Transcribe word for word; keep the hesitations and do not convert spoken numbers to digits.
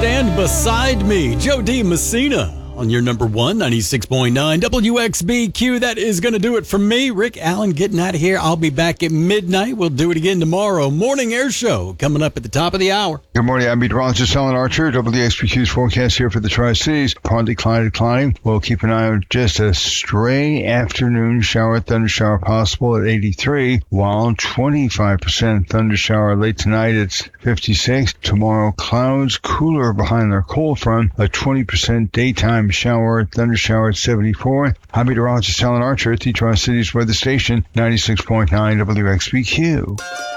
Stand Beside Me, Joe D. Messina on your number one, ninety-six point nine W X B Q. That is going to do it for me. Rick Allen getting out of here. I'll be back at midnight. We'll do it again tomorrow. Morning Air Show coming up at the top of the hour. Good morning. I'm meteorologist Alan Archer. W X B Q's forecast here for the Tri-Cities. Partly cloudy, declining. We'll keep an eye on just a stray afternoon shower, thunder shower possible at eighty-three, while twenty-five percent thunder shower late tonight. It's fifty-six. Tomorrow, clouds cooler behind their cold front. A twenty percent daytime shower, thunder shower at seventy-four. I'm meteorologist Alan Archer at the Tri-Cities Weather Station, ninety-six point nine W X B Q.